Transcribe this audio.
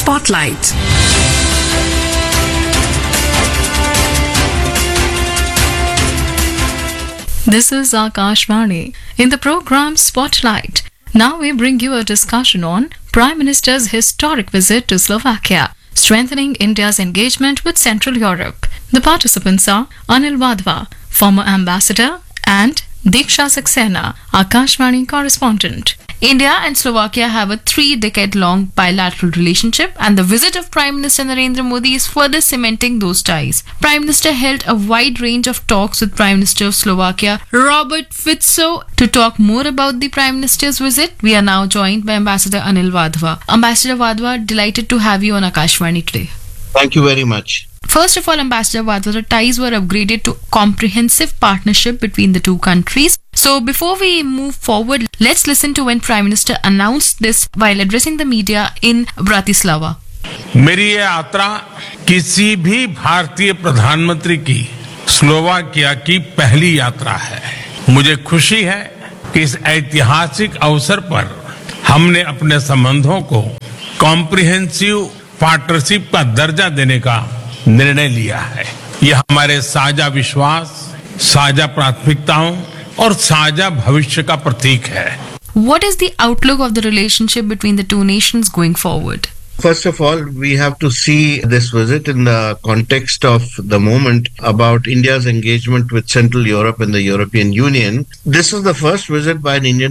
Spotlight. This is Akashvani. In the program Spotlight, now we bring you a discussion on Prime Minister's historic visit to Slovakia, strengthening India's engagement with Central Europe. The participants are Anil Wadhwa, former ambassador, and Diksha Saxena, Akashvani correspondent. India and Slovakia have a 3-decade-long bilateral relationship, and the visit of Prime Minister Narendra Modi is further cementing those ties. Prime Minister held a wide range of talks with Prime Minister of Slovakia, Robert Fico. To talk more about the Prime Minister's visit, we are now joined by Ambassador Anil Wadhwa. Ambassador Wadhwa, delighted to have you on Akashvani today. Thank you very much. First of all, Ambassador Wadhwa, the ties were upgraded to comprehensive partnership between the two countries. So before we move forward, let's listen to when Prime Minister announced this while addressing the media in Bratislava. मेरी ये यात्रा किसी भी भारतीय प्रधानमंत्री की Slovakia की पहली यात्रा है। मुझे खुशी है कि इस ऐतिहासिक अवसर पर हमने अपने संबंधों को कॉम्प्रिहेंसिव पार्टनरशिप का दर्जा देने का निर्णय लिया है। यह हमारे साझा विश्वास, साझा प्राथमिकताओं और साझा भविष्य का प्रतीक है। What is the outlook of the relationship between the two nations going forward? First of all, we have to see this visit in the context of the moment about India's engagement with Central Europe and the European Union. This is the first visit by an Indian